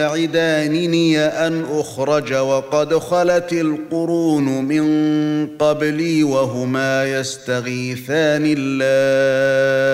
يعدانني أن أخرج وقد خلت القرون من قبلي وهما يستغيثان الله